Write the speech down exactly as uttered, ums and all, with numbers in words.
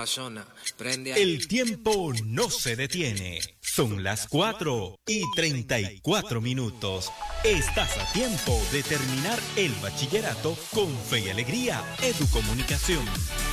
apasiona. Prende a... El tiempo no se detiene. Son las cuatro y treinta y cuatro minutos. Estás a tiempo de terminar el bachillerato con Fe y Alegría Educomunicación.